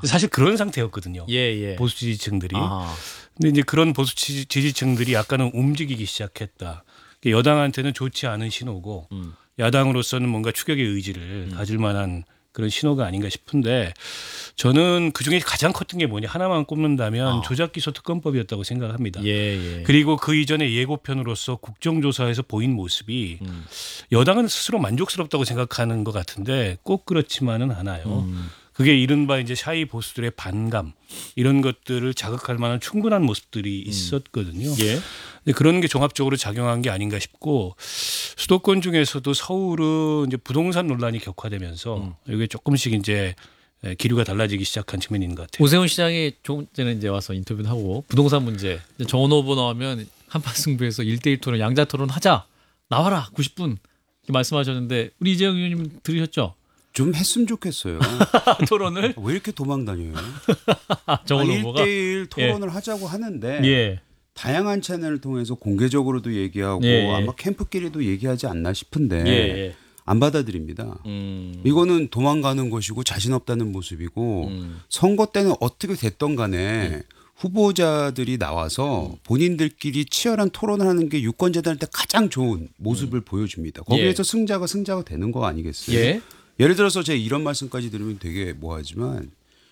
사실 그런 상태였거든요. 예. 보수 지지층들이. 아. 근데 이제 그런 보수 지지층들이 약간은 움직이기 시작했다. 여당한테는 좋지 않은 신호고 야당으로서는 뭔가 추격의 의지를 가질 만한 그런 신호가 아닌가 싶은데 저는 그중에 가장 컸던 게 뭐냐 하나만 꼽는다면 조작기소 특검법이었다고 생각합니다. 예. 그리고 그 이전에 예고편으로서 국정조사에서 보인 모습이 여당은 스스로 만족스럽다고 생각하는 것 같은데 꼭 그렇지만은 않아요. 그게 이른바 이제 샤이 보수들의 반감 이런 것들을 자극할 만한 충분한 모습들이 있었거든요. 예. 근데 그런 게 종합적으로 작용한 게 아닌가 싶고 수도권 중에서도 서울은 이제 부동산 논란이 격화되면서 이게 조금씩 이제 기류가 달라지기 시작한 측면이 있는 것 같아요. 오세훈 시장이 조금 전에 이제 와서 인터뷰를 하고 부동산 문제 정원 후보 나오면 한판 승부에서 1대1 토론 양자 토론 하자 나와라 90분 이렇게 말씀하셨는데 우리 이재영 의원님 들으셨죠? 좀 했으면 좋겠어요. 토론을 왜 이렇게 도망다녀요? 정원 후보가 1대1 토론을 하자고 하는데 예. 다양한 채널을 통해서 공개적으로도 얘기하고 아마 캠프끼리도 얘기하지 않나 싶은데 안 받아들입니다. 이거는 도망가는 것이고 자신 없다는 모습이고 선거 때는 어떻게 됐던 간에 후보자들이 나와서 본인들끼리 치열한 토론을 하는 게 유권자들한테 가장 좋은 모습을 보여줍니다. 거기에서 승자가 되는 거 아니겠어요? 예를 들어서 제가 이런 말씀까지 들으면 되게 뭐하지만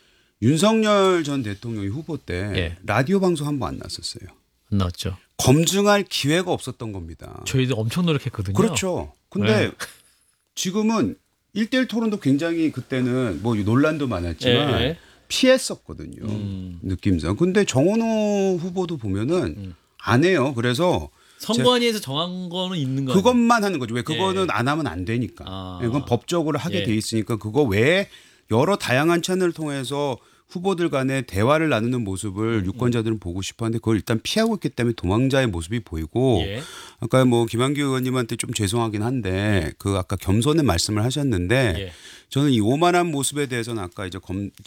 윤석열 전 대통령이 후보 때 라디오 방송 한 번 안 났었어요. 안 나왔죠. 검증할 기회가 없었던 겁니다. 저희도 엄청 노력했거든요. 그렇죠. 근데 지금은 1대1 토론도 굉장히 그때는 뭐 논란도 많았지만 피했었거든요. 느낌상. 근데 정원호 후보도 보면은 안 해요. 그래서 선관위에서 정한 거는 있는 거예요. 그것만 하는 거죠. 왜 그거는 안 하면 안 되니까. 그건 법적으로 하게 돼 있으니까 그거 외에 여러 다양한 채널을 통해서 후보들 간에 대화를 나누는 모습을 유권자들은 보고 싶어하는데 그걸 일단 피하고 있기 때문에 도망자의 모습이 보이고 아까 뭐 김한규 의원님한테 좀 죄송하긴 한데 그 아까 겸손의 말씀을 하셨는데 저는 이 오만한 모습에 대해서는 아까 이제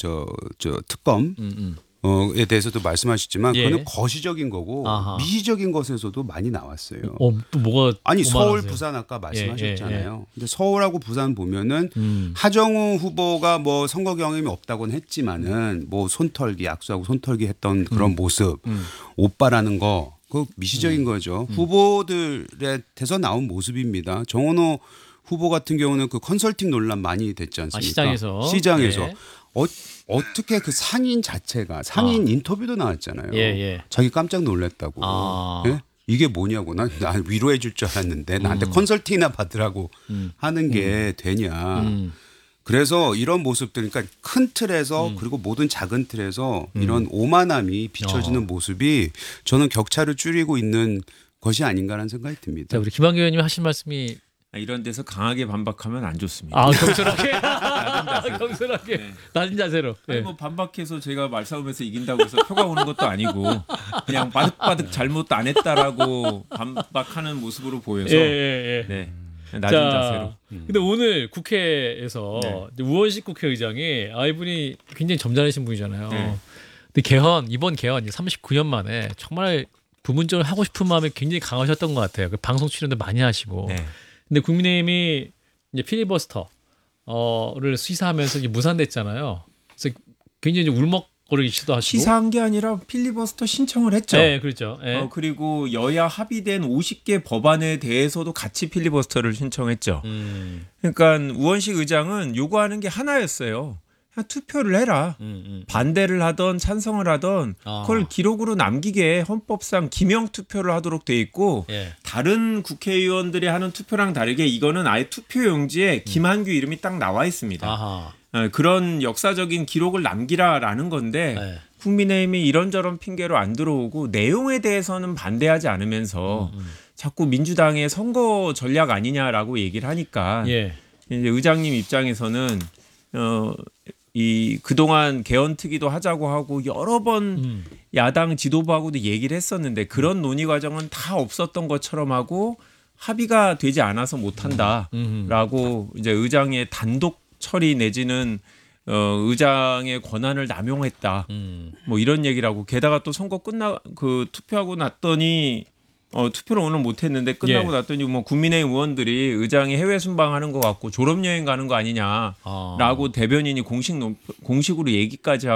특검 에 대해서도 말씀하셨지만 그거는 거시적인 거고 미시적인 것에서도 많이 나왔어요. 또 뭐가 아니 서울, 오만하세요? 부산 아까 말씀하셨잖아요. 근데 서울하고 부산 보면은 하정우 후보가 뭐 선거 경험이 없다고는 했지만은 뭐 손털기 악수하고 손털기 했던 그런 모습 오빠라는 거 그거 미시적인 거죠. 후보들한테서 나온 모습입니다. 정원호 후보 같은 경우는 그 컨설팅 논란 많이 됐지 않습니까? 시장에서. 어떻게 그 상인 자체가 상인 인터뷰도 나왔잖아요. 자기 깜짝 놀랐다고. 예? 이게 뭐냐고. 난 위로해 줄 줄 알았는데 나한테 컨설팅이나 받으라고 하는 게 되냐. 그래서 이런 모습들 그러니까 큰 틀에서 그리고 모든 작은 틀에서 이런 오만함이 비춰지는 모습이 저는 격차를 줄이고 있는 것이 아닌가라는 생각이 듭니다. 자, 우리 김한규 의원님 하신 말씀이 이런 데서 강하게 반박하면 안 좋습니다. 겸손하게. 겸손하게. 낮은 자세로. 아니 뭐 반박해서 제가 말싸움에서 이긴다고 해서 표가 오는 것도 아니고 그냥 바득바득 잘못 안 했다라고 반박하는 모습으로 보여서 낮은 자세로. 근데 오늘 국회에서 우원식 국회의장이 이분이 굉장히 점잖으신 분이잖아요. 근데 이번 개헌 39년 만에 정말 부문적으로 하고 싶은 마음이 굉장히 강하셨던 것 같아요. 방송 출연도 많이 하시고. 근데 국민의힘이 이제 필리버스터를 시사하면서 이제 무산됐잖아요. 그래서 굉장히 이제 울먹거리기 시도하시고 시사한 게 아니라 필리버스터 신청을 했죠. 네, 그렇죠. 그리고 여야 합의된 50개 법안에 대해서도 같이 필리버스터를 신청했죠. 그러니까 우원식 의장은 요구하는 게 하나였어요. 그냥 투표를 해라. 반대를 하던 찬성을 하던 그걸 기록으로 남기게 헌법상 기명 투표를 하도록 돼 있고 다른 국회의원들이 하는 투표랑 다르게 이거는 아예 투표용지에 김한규 이름이 딱 나와 있습니다. 그런 역사적인 기록을 남기라라는 건데 국민의힘이 이런저런 핑계로 안 들어오고 내용에 대해서는 반대하지 않으면서 자꾸 민주당의 선거 전략 아니냐라고 얘기를 하니까 이제 의장님 입장에서는 이 그동안 개헌특위도 하자고 하고 여러 번 야당 지도부하고도 얘기를 했었는데 그런 논의 과정은 다 없었던 것처럼 하고 합의가 되지 않아서 못한다라고 이제 의장의 단독 처리 내지는 의장의 권한을 남용했다. 뭐 이런 얘기라고 게다가 또 선거 투표하고 났더니 투표를 오늘 못했는데 끝나고 났더니 뭐 국민의힘 의원들이 의장이 해외 순방하는 것 같고 졸업여행 가는 거 아니냐라고 대변인이 공식으로 얘기까지 하고